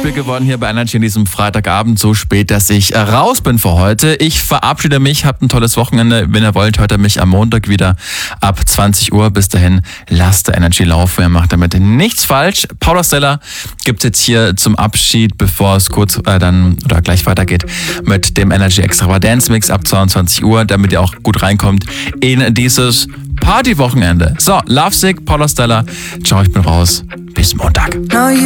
Spiel geworden hier bei Energy an diesem Freitagabend, so spät, dass ich raus bin für heute. Ich verabschiede mich, habt ein tolles Wochenende. Wenn ihr wollt, hört ihr mich am Montag wieder ab 20 Uhr. Bis dahin, lasst der Energy laufen. Ihr macht damit nichts falsch. Paula Stella gibt es jetzt hier zum Abschied, bevor es kurz dann oder gleich weitergeht mit dem Energy Extravaganza Mix ab 22 Uhr, damit ihr auch gut reinkommt in dieses Partywochenende. So, Lovesick, Paula Stella. Ciao, ich bin raus. Bis Montag.